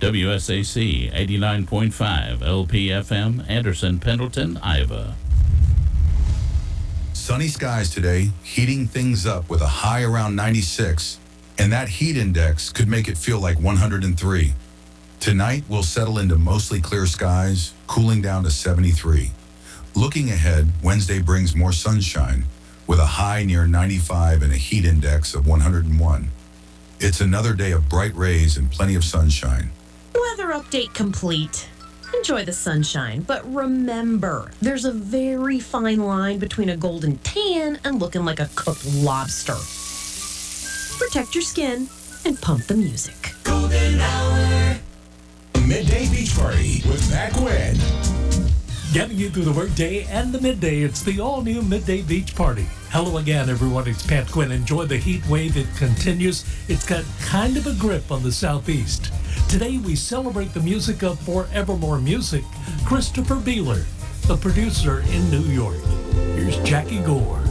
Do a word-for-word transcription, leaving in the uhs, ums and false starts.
W S A C eighty-nine point five L P F M, Anderson, Pendleton, Iowa. Sunny skies today, heating things up with a high around ninety-six, and that heat index could make it feel like one hundred three. Tonight, we'll settle into mostly clear skies, cooling down to seventy-three. Looking ahead, Wednesday brings more sunshine, with a high near ninety-five and a heat index of one hundred one. It's another day of bright rays and plenty of sunshine. Weather update complete. Enjoy the sunshine, but remember, there's a very fine line between a golden tan and looking like a cooked lobster. Protect your skin and pump the music. Golden Hour. Midday Beach Party with Pat Quinn. Getting you through the workday and the midday, it's the all-new Midday Beach Party. Hello again, everyone. It's Pat Quinn. Enjoy the heat wave. It continues. It's got kind of a grip on the southeast. Today, we celebrate the music of Forevermore Music, Christopher Beeler, the producer in New York. Here's Jackie Gore.